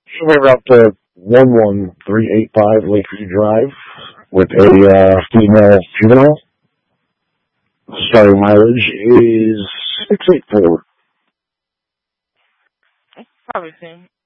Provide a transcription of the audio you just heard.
Somewhere about the 11385 Lakeview Drive with a female juvenile. Starting mileage is 684. Probably soon.